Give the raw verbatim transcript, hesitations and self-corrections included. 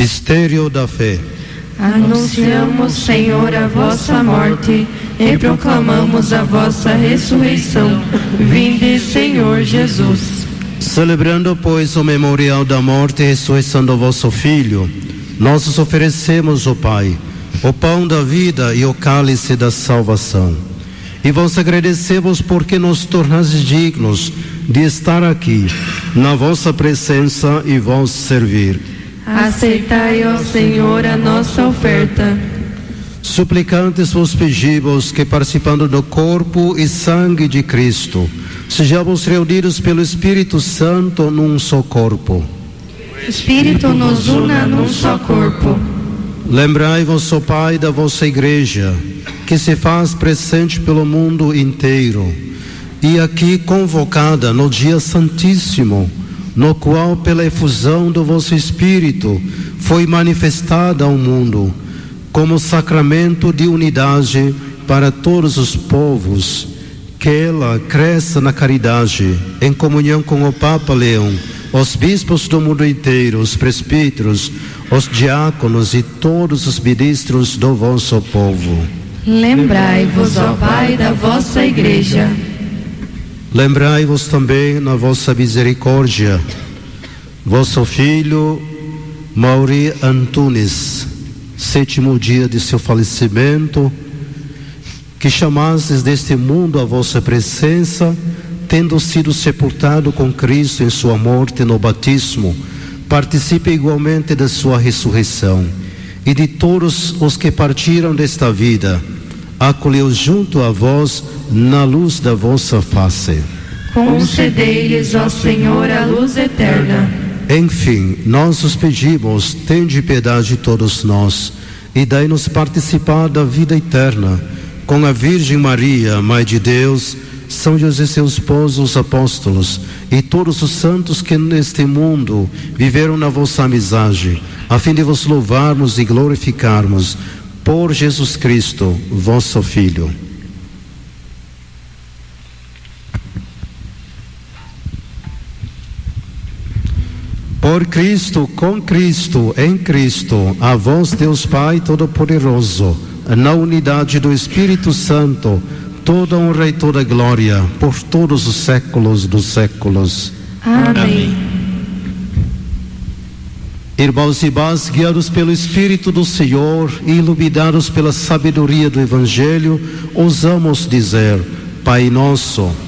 Mistério da fé. Anunciamos, Senhor, a vossa morte e proclamamos a vossa ressurreição. Vinde, Senhor Jesus. Celebrando, pois, o memorial da morte e ressurreição do vosso Filho, nós os oferecemos, ó Pai, o pão da vida e o cálice da salvação. E vos agradecemos porque nos tornastes dignos de estar aqui, na vossa presença e vos servir. Aceitai, ó Senhor, a nossa oferta. Suplicantes vos pedimos que, participando do corpo e sangue de Cristo, sejamos reunidos pelo Espírito Santo num só corpo. Espírito nos una num só corpo. Lembrai-vos, ó Pai, da vossa Igreja, que se faz presente pelo mundo inteiro, e aqui convocada no dia santíssimo, no qual, pela efusão do vosso Espírito, foi manifestada ao mundo, como sacramento de unidade para todos os povos, que ela cresça na caridade, em comunhão com o Papa Leão, os bispos do mundo inteiro, os presbíteros, os diáconos e todos os ministros do vosso povo. Lembrai-vos, ó Pai, da vossa Igreja. Lembrai-vos também, na vossa misericórdia, vosso filho Mauri Antunes, sétimo dia de seu falecimento, que chamastes deste mundo a vossa presença, tendo sido sepultado com Cristo em sua morte no batismo, participe igualmente da sua ressurreição, e de todos os que partiram desta vida, acolheu junto a vós na luz da vossa face. Concedei-lhes, ó Senhor, a luz eterna. Enfim, nós os pedimos, tende piedade de todos nós, e dai-nos participar da vida eterna, com a Virgem Maria, Mãe de Deus, São José seu esposo, os apóstolos, e todos os santos que neste mundo viveram na vossa amizade, a fim de vos louvarmos e glorificarmos, por Jesus Cristo, vosso Filho. Por Cristo, com Cristo, em Cristo, a vós, Deus Pai Todo-Poderoso, na unidade do Espírito Santo, toda honra e toda glória, por todos os séculos dos séculos. Amém. Irmãos e irmãs, guiados pelo Espírito do Senhor e iluminados pela sabedoria do Evangelho, ousamos dizer: Pai nosso,